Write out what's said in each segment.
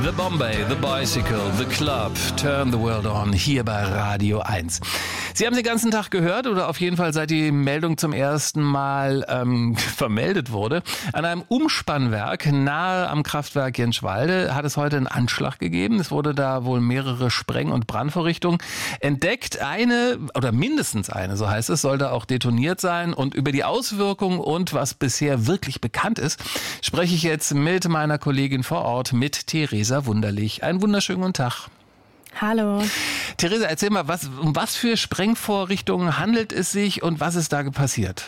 The Bombay, The Bicycle, The Club, Turn the World On, hier bei Radio 1. Sie haben den ganzen Tag gehört oder auf jeden Fall seit die Meldung zum ersten Mal vermeldet wurde. An einem Umspannwerk nahe am Kraftwerk Jenschwalde hat es heute einen Anschlag gegeben. Es wurde da wohl mehrere Spreng- und Brandvorrichtungen entdeckt. Eine oder mindestens eine, so heißt es, soll da auch detoniert sein. Und über die Auswirkungen und was bisher wirklich bekannt ist, spreche ich jetzt mit meiner Kollegin vor Ort, mit Theresa Wunderlich. Einen wunderschönen guten Tag. Hallo. Theresa, erzähl mal, um was für Sprengvorrichtungen handelt es sich und was ist da passiert?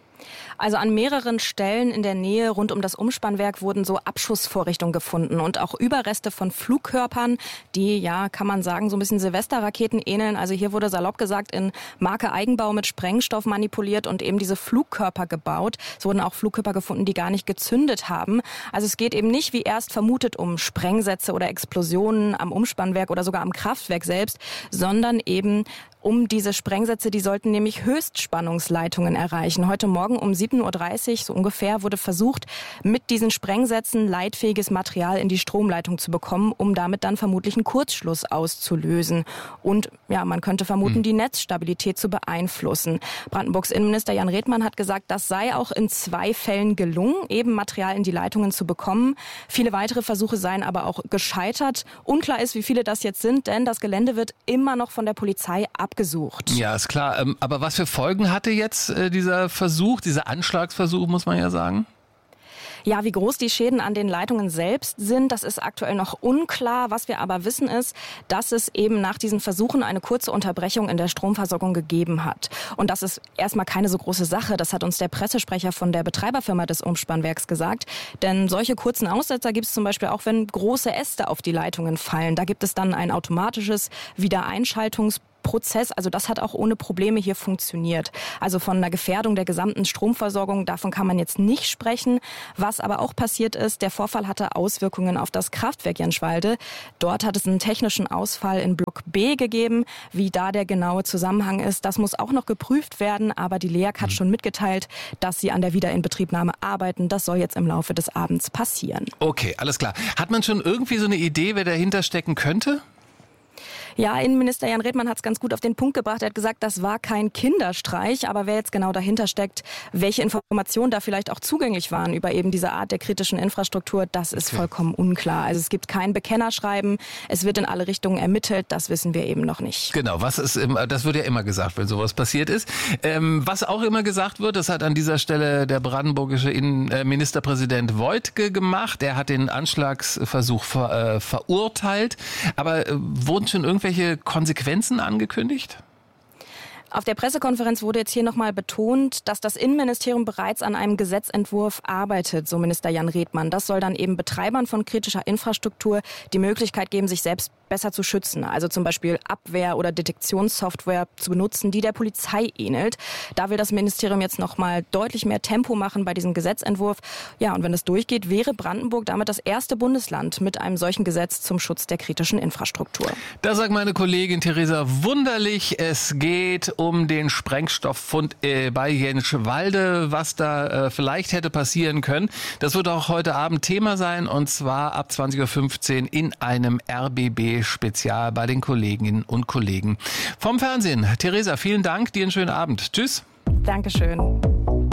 Also an mehreren Stellen in der Nähe rund um das Umspannwerk wurden so Abschussvorrichtungen gefunden und auch Überreste von Flugkörpern, die, ja, kann man sagen, so ein bisschen Silvesterraketen ähneln. Also hier wurde salopp gesagt in Marke Eigenbau mit Sprengstoff manipuliert und eben diese Flugkörper gebaut. Es wurden auch Flugkörper gefunden, die gar nicht gezündet haben. Also es geht eben nicht, wie erst vermutet, um Sprengsätze oder Explosionen am Umspannwerk oder sogar am Kraftwerk selbst, sondern eben um diese Sprengsätze, die sollten nämlich Höchstspannungsleitungen erreichen. Heute Morgen um 7.30 Uhr so ungefähr wurde versucht, mit diesen Sprengsätzen leitfähiges Material in die Stromleitung zu bekommen, um damit dann vermutlich einen Kurzschluss auszulösen. Und ja, man könnte vermuten, die Netzstabilität zu beeinflussen. Brandenburgs Innenminister Jan Redmann hat gesagt, das sei auch in 2 Fällen gelungen, eben Material in die Leitungen zu bekommen. Viele weitere Versuche seien aber auch gescheitert. Unklar ist, wie viele das jetzt sind, denn das Gelände wird immer noch von der Polizei abgesucht. Ja, ist klar. Aber was für Folgen hatte jetzt dieser Versuch, dieser Anschlagsversuch, muss man ja sagen? Ja, wie groß die Schäden an den Leitungen selbst sind, das ist aktuell noch unklar. Was wir aber wissen ist, dass es eben nach diesen Versuchen eine kurze Unterbrechung in der Stromversorgung gegeben hat. Und das ist erstmal keine so große Sache. Das hat uns der Pressesprecher von der Betreiberfirma des Umspannwerks gesagt. Denn solche kurzen Aussetzer gibt es zum Beispiel auch, wenn große Äste auf die Leitungen fallen. Da gibt es dann ein automatisches Wiedereinschaltungsprozess. Also das hat auch ohne Probleme hier funktioniert. Also von einer Gefährdung der gesamten Stromversorgung, davon kann man jetzt nicht sprechen. Was aber auch passiert ist, der Vorfall hatte Auswirkungen auf das Kraftwerk Jenschwalde. Dort hat es einen technischen Ausfall in Block B gegeben. Wie da der genaue Zusammenhang ist, das muss auch noch geprüft werden. Aber die LEAG hat schon mitgeteilt, dass sie an der Wiederinbetriebnahme arbeiten. Das soll jetzt im Laufe des Abends passieren. Okay, alles klar. Hat man schon irgendwie so eine Idee, wer dahinter stecken könnte? Ja, Innenminister Jan Redmann hat es ganz gut auf den Punkt gebracht. Er hat gesagt, das war kein Kinderstreich, aber wer jetzt genau dahinter steckt, welche Informationen da vielleicht auch zugänglich waren über eben diese Art der kritischen Infrastruktur, das ist vollkommen unklar. Also es gibt kein Bekennerschreiben, es wird in alle Richtungen ermittelt, das wissen wir eben noch nicht. Genau, das wird ja immer gesagt, wenn sowas passiert ist. Was auch immer gesagt wird, das hat an dieser Stelle der brandenburgische Ministerpräsident Woidke gemacht. Er hat den Anschlagsversuch verurteilt, aber wurden schon irgendwelche Konsequenzen angekündigt? Auf der Pressekonferenz wurde jetzt hier nochmal betont, dass das Innenministerium bereits an einem Gesetzentwurf arbeitet, so Minister Jan Redmann. Das soll dann eben Betreibern von kritischer Infrastruktur die Möglichkeit geben, sich selbst besser zu schützen. Also zum Beispiel Abwehr- oder Detektionssoftware zu benutzen, die der Polizei ähnelt. Da will das Ministerium jetzt nochmal deutlich mehr Tempo machen bei diesem Gesetzentwurf. Ja, und wenn es durchgeht, wäre Brandenburg damit das erste Bundesland mit einem solchen Gesetz zum Schutz der kritischen Infrastruktur. Da sagt meine Kollegin Theresa Wunderlich, es geht um den Sprengstofffund bei Jenschwalde, was da vielleicht hätte passieren können. Das wird auch heute Abend Thema sein, und zwar ab 20.15 Uhr in einem RBB-Spezial bei den Kolleginnen und Kollegen vom Fernsehen. Theresa, vielen Dank, dir einen schönen Abend. Tschüss. Dankeschön.